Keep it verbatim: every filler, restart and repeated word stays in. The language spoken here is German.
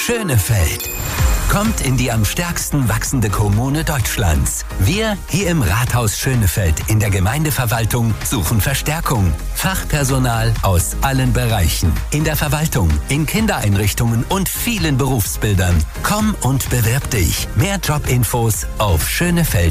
Schönefeld. Kommt in die am stärksten wachsende Kommune Deutschlands. Wir hier im Rathaus Schönefeld in der Gemeindeverwaltung suchen Verstärkung. Fachpersonal aus allen Bereichen. In der Verwaltung, in Kindereinrichtungen und vielen Berufsbildern. Komm und bewirb dich. Mehr Jobinfos auf schönefeld.